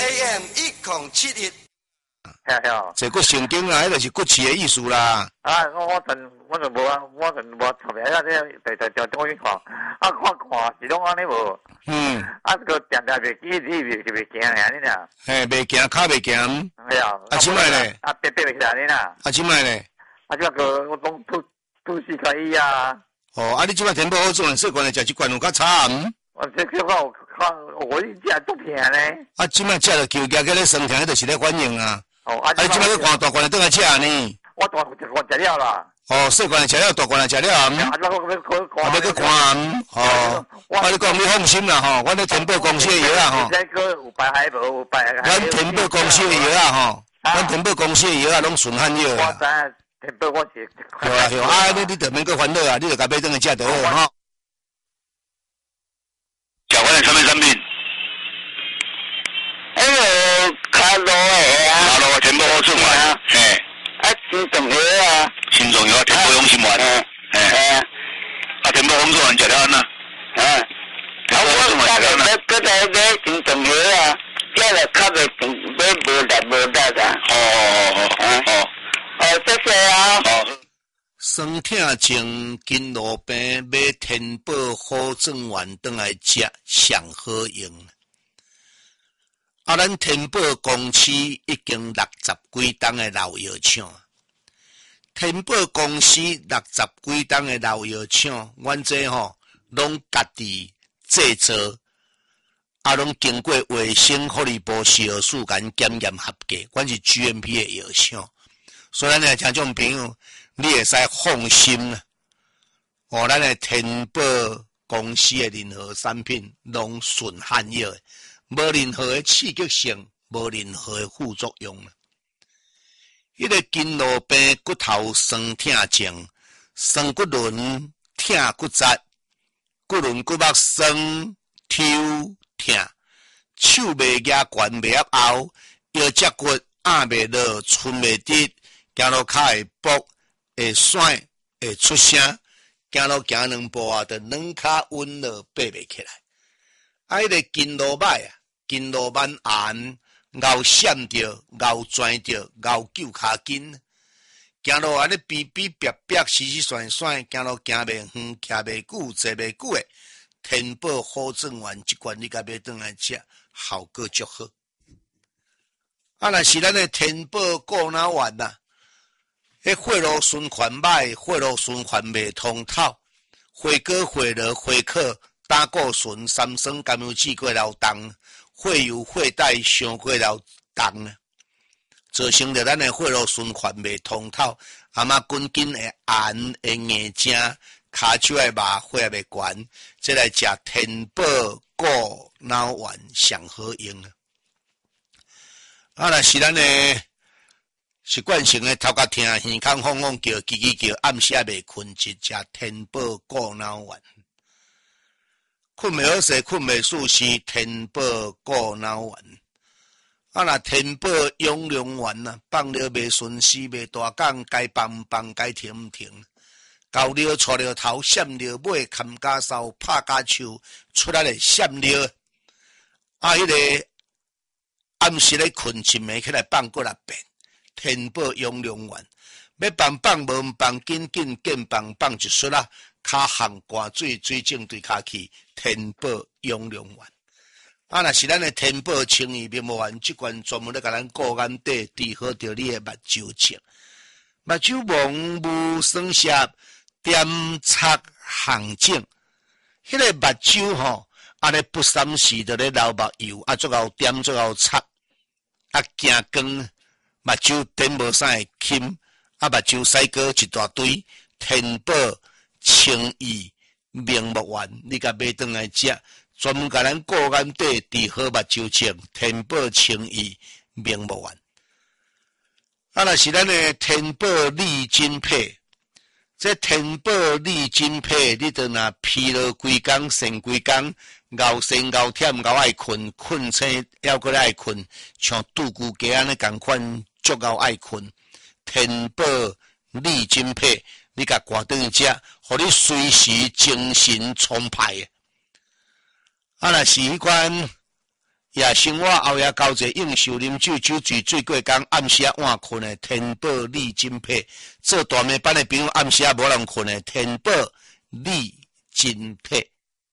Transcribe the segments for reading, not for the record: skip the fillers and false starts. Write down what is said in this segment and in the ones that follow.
AM 1071。 这个圣经啊，迄就是骨气的意思啦。 啊，我就无啊，我就无特别啊，这抖音看，啊看是拢安尼无。啊，个定袂记，你袂行呀，你俩。 嘿，袂行，脚袂行。 系啊。 啊，即摆咧？ 啊，别袂起来你俩。 啊，即摆咧？ 啊，这个我拢都是可以啊。 哦，啊，你即摆填报好做，说惯来食即罐有较差唔？ 我这我一食都便呢。 啊，即摆食着求价，叫咧生疼，迄就是咧反应啊。 哦， 啊，你即摆去看大罐来倒来食呢？ 我大罐食了啦。 哦，小罐来食了，大罐来食了啊？啊，要去看哦。我你讲你放心啦吼，阮咧填报公司的药啊吼。 这个有白还无有白？ 阮填报公司的药啊吼，阮填报公司的药啊拢顺汉药啊。 我知，填报我是。 对啊，你着免搁烦恼啊，你着甲买转去食就好吼。 食阮的产品。卡路的啊，卡路填报好顺丸，嘿。啊，心脏药啊，心脏药填报用心丸，嘿。啊，填报好顺丸食了安那？啊，我搁在买心脏药啊，食了较袂买无力啊。哦，谢谢啊。 酸痛前经路边买天宝好转丸转来食上好用。啊，咱天宝公司已经60几档的老药厂，天宝公司60几档的老药厂，阮这吼拢家己制作，啊，拢经过卫生福利部食药署甲检验合格，阮是 GMP 的药厂，所以咱来听众朋友，你会使放心啦。哦，咱的天宝公司的任何产品拢顺汉药的。无任何的刺激性，无任何的副作用啦。迄个筋络病、骨头酸痛症、酸骨轮痛骨折、骨轮骨膜酸、抽痛、手袂举悬袂压后、腰脊骨压袂落、寸袂直、行路骹会跛、会甩、会出声、行路行两步啊，就软骹稳落爬袂起来。啊，迄个筋络歹啊，筋络慢按，咬闪着，咬拽着，咬揪骹筋，行路安尼逼逼逼逼，死甩甩，行路行袂远，徛袂久，坐袂久诶。天宝好转丸一罐，你甲买转来食，效果足好。啊，若是咱诶天宝固脑丸呐，迄血路循环歹，血路循环袂通透，血果、血热、血可。胆固醇、三酸甘油酯过了重，血油、血带伤过了重啊，造成着咱的血路循环袂通透，阿妈筋筋会按会硬正，骹手会麻，血也袂悬，这来食天宝固脑丸上好用啊！啊，若是咱的习惯性的头壳痛、耳孔风风叫、叽叽叫，暗时也袂困，就食天宝固脑丸。困袂好势，困袂舒适，天宝固脑丸。啊，若天宝养龙丸呐，放了袂顺时，袂大讲，该放放，该停停。搞了错了头，闪了尾，砍家梢，拍家手，出来咧闪了。啊，迄个暗时咧困一暝起来放过6遍，天宝养龙丸。要放无放，紧紧见放一出啦。骹含汗水，水肿对骹去，天宝养龙丸。啊，若是咱的天宝清怡面膜丸，即罐专门咧甲咱顾眼底，治好着你的目睭症。目睭蒙雾酸涩，点擦红肿。迄个目睭吼，安尼不三时着咧流目油，啊，最后点最后擦，啊，行光，目睭点无啥会轻，啊，目睭屎膏一大堆，天宝。清怡面膜丸，你甲买转来食，专门甲咱顾眼底治好目睭症，天宝清怡面膜丸。啊，若是咱的天宝利筋配，这天宝利筋配，你着若疲劳规工、神规工、熬神熬忝、熬爱困，困醒还阁爱困，像杜姑鸡安尼共款，足熬爱困。天宝利筋配。你甲挂转去食，互你随时精神充沛。啊，若是迄款夜生活后夜交者应酬啉酒酒醉醉过工，暗时晚困的天宝李金佩，做大妹班的朋友暗时无人困的天宝李金佩。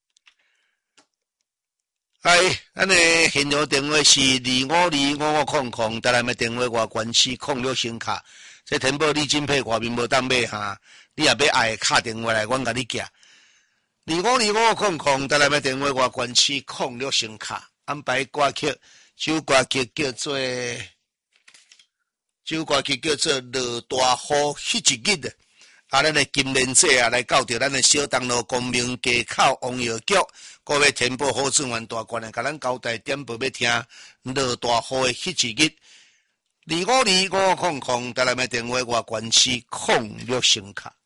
咱的现场电话是25255500，台南的电话外关市06星卡。这天宝李金佩外面无当买哈，你也要爱打电话来，阮甲你寄。25255500，台南的电话外关市06星卡。安排歌曲，首歌曲叫做《落大雨迄一日》咱的金莲姐来到着咱的小东路公明街口王药局，各位天宝好转员大官的，甲咱交代点播要听落大雨的迄一日。252555，台南的电话外关市06星卡。